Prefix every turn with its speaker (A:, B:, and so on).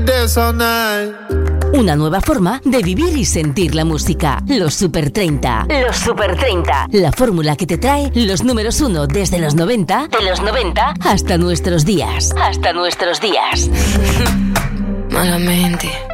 A: Una nueva forma de vivir y sentir la música. Los Super 30. Los Super 30. La fórmula que te trae los números 1 desde los 90, de los 90 hasta nuestros días. Hasta nuestros días.
B: Malamente.